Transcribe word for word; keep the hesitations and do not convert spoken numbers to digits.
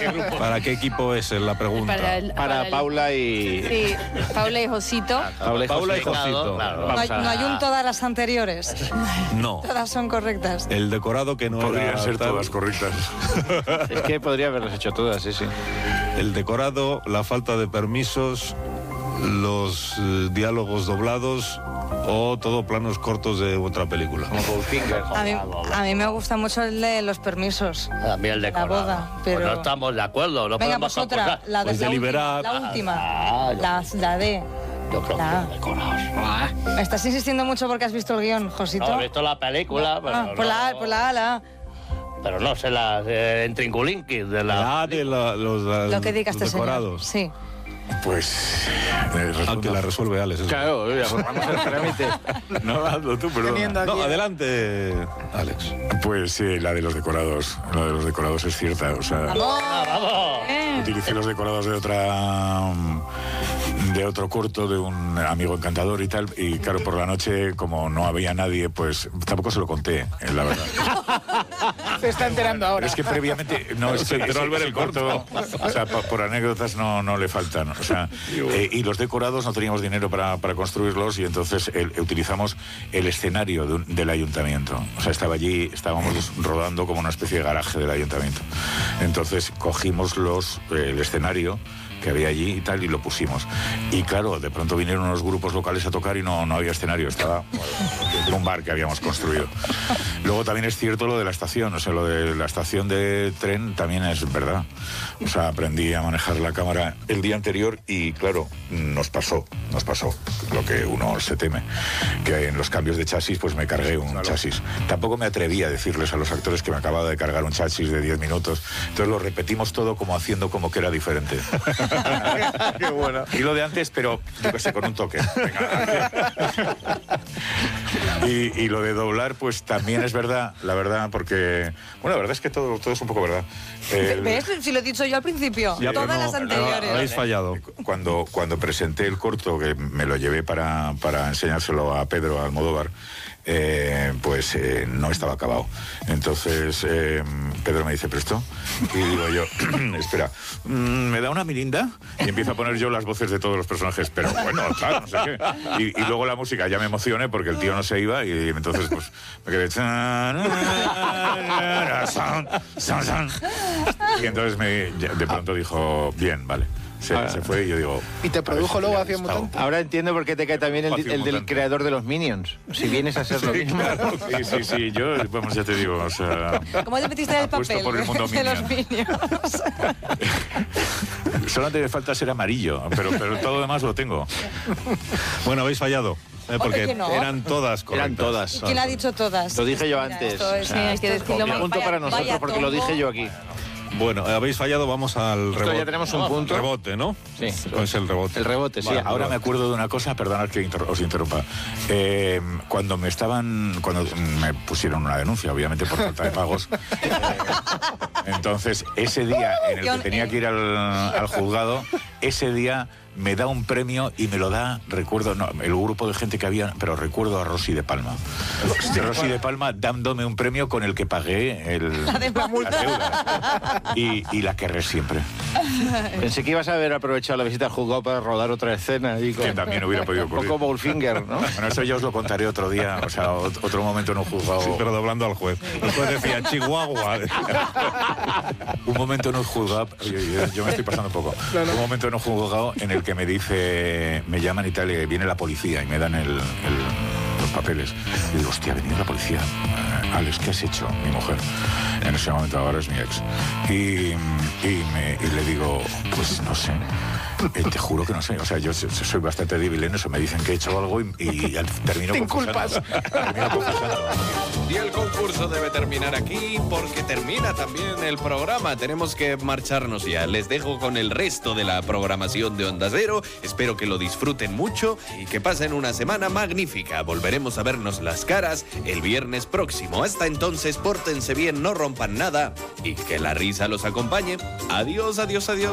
¿Para qué equipo es la pregunta? Para, el, para, para el, Paula y... Sí, Paula y Josito. Paula y, Paula y Josito. Josito. Claro, No hay, vamos a- no hay un todas las anteriores. No. Todas son correctas. El decorado que no Podrían era ser tal. todas correctas. Es que podría haberlas hecho todas, sí, sí. El decorado, la falta de permisos, los eh, diálogos doblados o todo planos cortos de otra película. Como Goldfinger. A mí, a mí me gusta mucho el de los permisos. A mí el La decorado. boda, pero... Pues no estamos de acuerdo, no Venga, podemos vosotras, acusar. la, de, Pues la, deliberad. última, la última. Ah, yo- La, la D. Yo creo La- que el decorado. Me estás insistiendo mucho porque has visto el guión, Josito. No, he visto la película, pero Ah, no, pues la A, pues la A, la A. pero no sé las eh, entrinculinquis de la... La de la- los, la- Lo que diga los este señor. decorados. Sí. Pues... eh, Aunque la resuelve Alex. eso. Claro, ya, pues vamos al trámite. No, hazlo tú, perdón. No, adelante, Alex. Pues sí, la de los decorados. La de los decorados es cierta. O sea, Ah, vamos. Eh. utilicé los decorados de otra... de otro corto de un amigo encantador y tal. Y claro, por la noche, como no había nadie, pues tampoco se lo conté, eh, la verdad. Se está enterando Pero ahora. es que previamente no es Se que enteró ese- al ver ese el corto. o sea, pa- por anécdotas no, no le faltan. O sea, eh, y los decorados no teníamos dinero para, para construirlos y entonces el- utilizamos el escenario de un- del ayuntamiento. O sea, estaba allí, estábamos rodando como una especie de garaje del ayuntamiento. Entonces cogimos los eh, el escenario que había allí y tal, y lo pusimos. Y claro, de pronto vinieron unos grupos locales a tocar y no, no había escenario, estaba en un bar que habíamos construido. Luego también es cierto lo de la estación, o sea, lo de la estación de tren también es verdad. O sea, aprendí a manejar la cámara el día anterior y claro, nos pasó, nos pasó lo que uno se teme, que en los cambios de chasis pues me cargué un chasis. Tampoco me atreví a decirles a los actores que me acababa de cargar un chasis de diez minutos, entonces lo repetimos todo como haciendo como que era diferente. Qué bueno. Y lo de antes, pero yo qué sé, con un toque. Venga. y, y lo de doblar, pues también es verdad, la verdad, porque... Bueno, la verdad es que todo, todo es un poco verdad. El- ¿Ves? Si lo he dicho yo al principio. Ya, pero Todas no, las no, anteriores. habéis fallado. Cuando, cuando presenté el corto, que me lo llevé para, para enseñárselo a Pedro Almodóvar, eh, pues eh, no estaba acabado. Entonces eh, Pedro me dice, ¿presto? Y digo yo, espera, mm, ¿me da una mirinda? Y empiezo a poner yo las voces de todos los personajes, pero bueno, claro, no sé qué. Y, y luego la música, ya me emocioné porque el tío no se iba y entonces pues me quedé... Y entonces me, ya de pronto dijo, bien, vale. Se, Ah. se fue y yo digo... Y te a ver produjo si luego le ha Acción gustado. Mutante. Ahora entiendo por qué te cae también el, Espacio el del mutante. creador de los Minions. Si vienes a ser lo Sí, mismo. claro, sí, sí, sí, yo, vamos, ya te digo, o sea... ¿Cómo te metiste en el apuesto papel por el mundo de los Minion. Minions? Solamente me falta ser amarillo, pero, pero todo lo demás lo tengo. Bueno, habéis fallado. eh, porque que no. eran todas correctas. Eran todas. ¿Y quién ha dicho todas? Lo dije yo Mira, antes. esto es- Sí, hay que decirlo. Un punto Vaya- para nosotros vaya porque lo tombo. dije yo aquí. Bueno, eh, habéis fallado, vamos al Esto rebote. ya tenemos un punto. Rebote, ¿no? Sí. Es el rebote. El rebote, sí. Sí, ahora me acuerdo de una cosa, perdonad que inter- os interrumpa. Eh, cuando me estaban, cuando me pusieron una denuncia, obviamente por falta de pagos, eh, entonces ese día en el que tenía que ir al, al juzgado, ese día me da un premio y me lo da, recuerdo, no, el grupo de gente que había, pero recuerdo a Rosy de Palma. Rosy de Palma dándome un premio con el que pagué el, La de la multa. las deudas. Y, y la querré siempre. Pensé que ibas a haber aprovechado la visita al juzgado para rodar otra escena. Y con, Que también hubiera podido un ocurrir. poco Goldfinger, ¿no? Bueno, eso ya os lo contaré otro día, o sea, ot- otro momento en un juzgado. Sí, pero doblando al juez. El juez decía, Chihuahua. Un momento en un juzgado, yo, yo- yo me estoy pasando un poco. Un momento en un juzgado en el que me dice, me llaman y tal, y viene la policía y me dan el, el- los papeles. Y digo, hostia, ha venido la policía. Eh, Alex, ¿qué has hecho? Mi mujer. En ese momento ahora es mi ex. Y, y, me- y le digo, pues no sé. Eh, te juro que no sé. O sea, yo so- soy bastante débil en eso. Me dicen que he hecho algo y, y al- termino Te confesando. Termino confesando. Y el concurso debe terminar aquí porque termina también el programa. Tenemos que marcharnos ya. Les dejo con el resto de la programación de Onda Cero. Espero que lo disfruten mucho y que pasen una semana magnífica. Volveremos a vernos las caras el viernes próximo. Hasta entonces, pórtense bien, no rompan nada y que la risa los acompañe. Adiós, adiós, adiós.